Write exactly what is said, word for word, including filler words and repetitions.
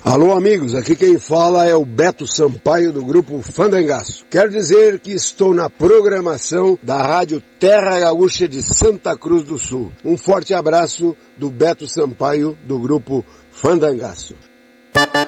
Alô amigos, aqui quem fala é o Beto Sampaio do grupo Fandangaço. Quero dizer que estou na programação da Rádio Terra Gaúcha de Santa Cruz do Sul. Um forte abraço do Beto Sampaio do grupo Fandangaço.